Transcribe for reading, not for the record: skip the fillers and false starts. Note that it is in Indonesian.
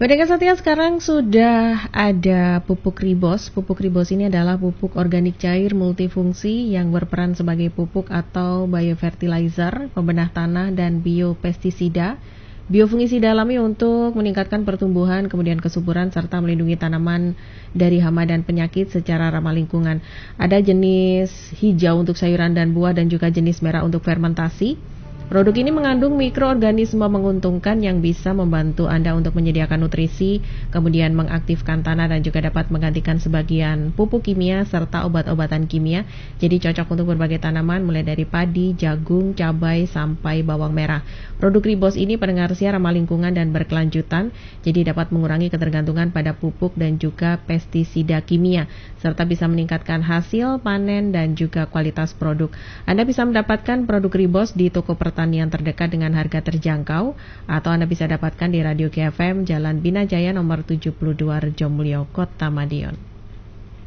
Pendengar setia, sekarang sudah ada pupuk Ribos. Pupuk Ribos ini adalah pupuk organik cair multifungsi yang berperan sebagai pupuk atau biofertilizer, pembenah tanah, dan biopestisida. Biofungisida alami untuk meningkatkan pertumbuhan, kemudian kesuburan, serta melindungi tanaman dari hama dan penyakit secara ramah lingkungan. Ada jenis hijau untuk sayuran dan buah dan juga jenis merah untuk fermentasi. Produk ini mengandung mikroorganisme menguntungkan yang bisa membantu Anda untuk menyediakan nutrisi, kemudian mengaktifkan tanah dan juga dapat menggantikan sebagian pupuk kimia serta obat-obatan kimia. Jadi cocok untuk berbagai tanaman mulai dari padi, jagung, cabai, sampai bawang merah. Produk Ribos ini pendengar setia ramah lingkungan dan berkelanjutan, jadi dapat mengurangi ketergantungan pada pupuk dan juga pestisida kimia, serta bisa meningkatkan hasil panen dan juga kualitas produk. Anda bisa mendapatkan produk Ribos di toko pertanian terdekat dengan harga terjangkau, atau Anda bisa dapatkan di Radio KFM Jalan Bina Jaya nomor 72 Rejomulyo, Kota Madiun.